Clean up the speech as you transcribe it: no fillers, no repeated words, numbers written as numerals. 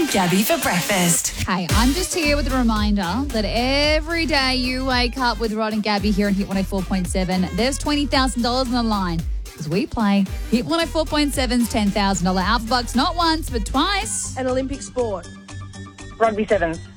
and Gabby for breakfast. Hey, I'm just here with a reminder that every day you wake up with Rod and Gabby here on Hit 104.7, there's $20,000 on the line because we play Hit 104.7's $10,000 Alpha Bucks not once but twice. An Olympic sport. Rugby sevens.